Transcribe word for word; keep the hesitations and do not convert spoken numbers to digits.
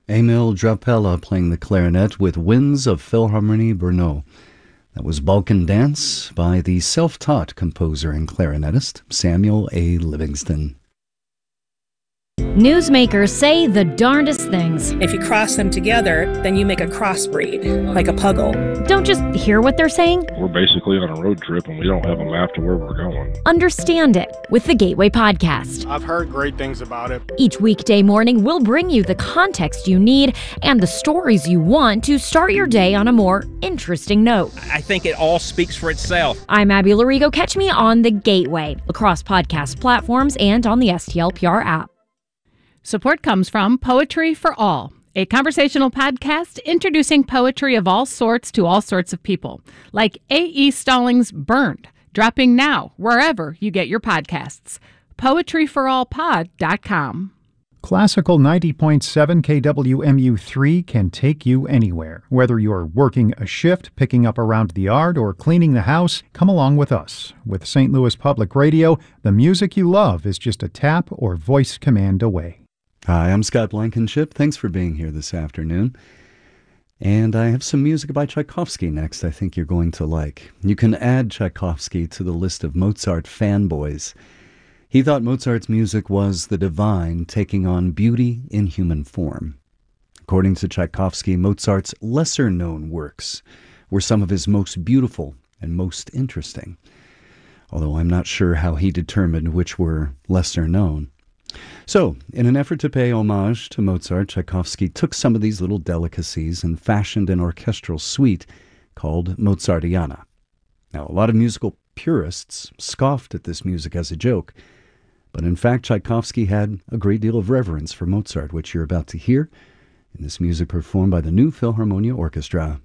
Emil Drapella playing the clarinet with Winds of Philharmonie Brno. That was Balkan Dance by the self-taught composer and clarinetist Samuel A. Livingston. Newsmakers say the darndest things. If you cross them together, then you make a crossbreed, like a puggle. Don't just hear what they're saying. We're basically on a road trip and we don't have a map to where we're going. Understand it with the Gateway Podcast. I've heard great things about it. Each weekday morning, we'll bring you the context you need and the stories you want to start your day on a more interesting note. I think it all speaks for itself. I'm Abby Larigo. Catch me on the Gateway, across podcast platforms and on the S T L P R app. Support comes from Poetry for All, a conversational podcast introducing poetry of all sorts to all sorts of people, like A E. Stallings' Burned, dropping now wherever you get your podcasts. poetry for all pod dot com. Classical ninety point seven K W M U three can take you anywhere. Whether you're working a shift, picking up around the yard, or cleaning the house, come along with us. With Saint Louis Public Radio, the music you love is just a tap or voice command away. Hi, I'm Scott Blankenship. Thanks for being here this afternoon. And I have some music by Tchaikovsky next I think you're going to like. You can add Tchaikovsky to the list of Mozart fanboys. He thought Mozart's music was the divine taking on beauty in human form. According to Tchaikovsky, Mozart's lesser-known works were some of his most beautiful and most interesting, although I'm not sure how he determined which were lesser known. So, in an effort to pay homage to Mozart, Tchaikovsky took some of these little delicacies and fashioned an orchestral suite called Mozartiana. Now, a lot of musical purists scoffed at this music as a joke, but in fact, Tchaikovsky had a great deal of reverence for Mozart, which you're about to hear in this music performed by the New Philharmonia Orchestra.